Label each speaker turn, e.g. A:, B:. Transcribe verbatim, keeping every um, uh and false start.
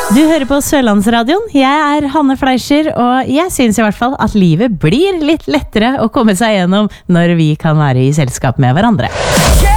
A: Du hører på Sørlandsradioen. Jeg er Hanne Fleischer, og jeg synes i hvert fall at livet blir litt lettere å komme seg gjennom når vi kan være i selskap med hverandre.